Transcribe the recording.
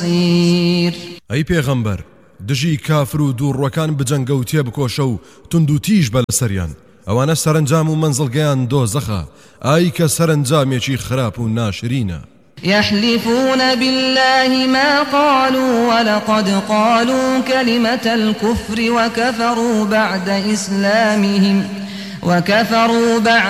بصير. أي پیغمبر دژی کافر و دووڕوەکان بجەنگە و تێبکۆشە و تند و تیژ بە لەسەریان ئەوانە سەرنجام و مەنزڵگەیان دۆزەخە ئای کە سەرنجامێکی خراپ و ناشرینە. يحلفون بالله ما قالوا ولقد قالوا كلمة الكفر وكفروا بعد